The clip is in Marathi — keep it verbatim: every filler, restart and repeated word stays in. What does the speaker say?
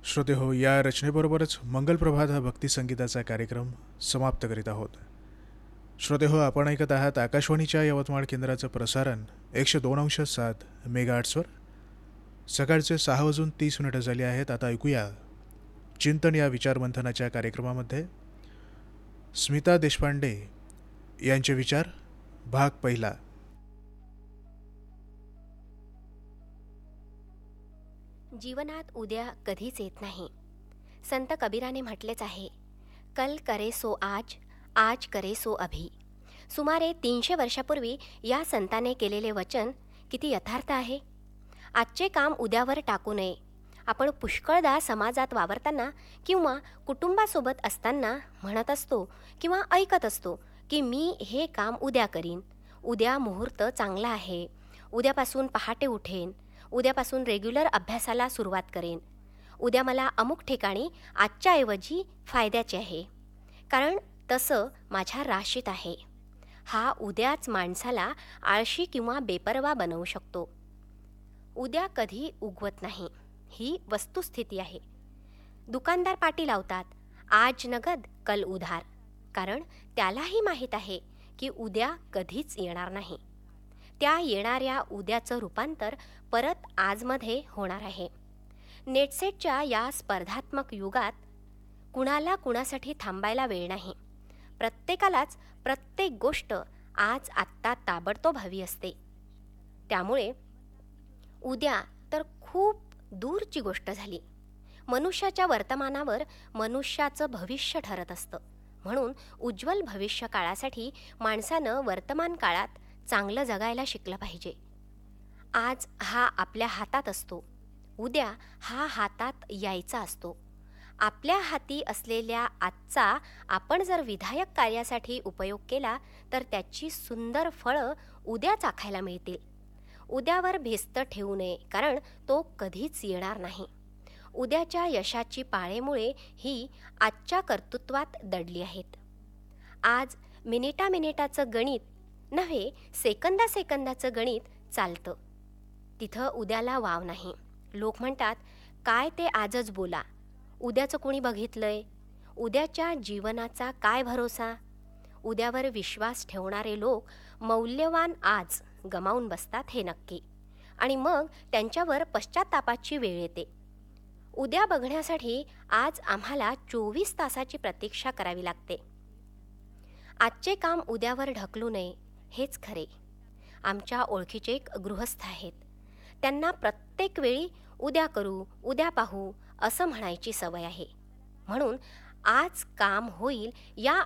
श्रोते हो, या रचनेबरोबरच मंगलप्रभात हा भक्तिसंगीताचा कार्यक्रम समाप्त करीत आहोत. श्रोते हो, आपण ऐकत आहात आकाशवाणीच्या यवतमाळ केंद्राचं प्रसारण एकशे दोन अंश सात मेगाहर्ट्सवर. सकाळचे सहा वाजून तीस मिनिटं झाली आहेत. आता ऐकूया चिंतन या विचारमंथनाच्या कार्यक्रमामध्ये स्मिता देशपांडे यांचे विचार, भाग पहिला. जीवनात उद्या कधीच येत नाही. संत कबीराने म्हटलेच आहे, कल करे सो आज, आज करे सो अभी. सुमारे तीनशे वर्षापूर्वी या संताने केलेले वचन किती यथार्थ आहे. आजचे काम उद्यावर टाकू नये. आपण पुष्कळदा समाजात वावरताना किंवा कुटुंबासोबत असताना म्हणत असतो किंवा ऐकत असतो की मी हे काम उद्या करीन, उद्या मुहूर्त चांगला आहे, उद्यापासून पहाटे उठेन, उद्यापासून रेग्युलर अभ्यासाला सुरुवात करेन, उद्या मला अमुक ठिकाणी आजच्या ऐवजी फायद्याचे आहे, कारण तसं माझ्या राशीत आहे. हा उद्याच माणसाला आळशी किंवा बेपर्वा बनवू शकतो. उद्या कधी उगवत नाही, ही वस्तुस्थिती आहे. दुकानदार पाटी लावतात, आज नगद कल उधार, कारण त्यालाही माहीत आहे की उद्या कधीच येणार नाही. त्या येणाऱ्या उद्याचं रूपांतर परत आजमध्ये होणार आहे. नेटसेटच्या या स्पर्धात्मक युगात कुणाला कुणासाठी थांबायला वेळ नाही. प्रत्येकालाच प्रत्येक गोष्ट आज आत्ता ताबडतोब हवी असते. त्यामुळे उद्या तर खूप दूरची गोष्ट झाली. मनुष्याच्या वर्तमानावर मनुष्याचं भविष्य ठरत असतं. म्हणून उज्ज्वल भविष्य काळासाठी माणसानं वर्तमान काळात चांगलं जगायला शिकलं पाहिजे. आज हा आपल्या हातात असतो, उद्या हा हातात यायचा असतो. आपल्या हाती असलेल्या आजचा आपण जर विधायक कार्यासाठी उपयोग केला तर त्याची सुंदर फळं उद्या चाखायला मिळतील. उद्यावर भिस्त ठेवू नये, कारण तो कधीच येणार नाही. उद्याच्या यशाची पाळेमुळे ही आजच्या कर्तृत्वात दडली आहेत. आज मिनिटा मिनिटाचं गणित नव्हे, सेकंदा सेकंदाचं गणित चालतं. तिथं उद्याला वाव नाही. लोक म्हणतात, काय ते आजच बोला, उद्याचं कोणी बघितलंय, उद्याच्या जीवनाचा काय भरोसा. उद्यावर विश्वास ठेवणारे लोक मौल्यवान आज गमावून बसतात, हे नक्की. आणि मग त्यांच्यावर पश्चात्तापाची वेळ येते. उद्या बघण्यासाठी आज आम्हाला चोवीस तासाची प्रतीक्षा करावी लागते. आजचे काम उद्यावर ढकलू नये, हेच खरे. आमच्या ओळखीचे एक गृहस्थ आहेत. त्यांना प्रत्येक वेळी उद्या करू, उद्या पाहू असं म्हणायची सवय आहे. म्हणून आज काम होईल या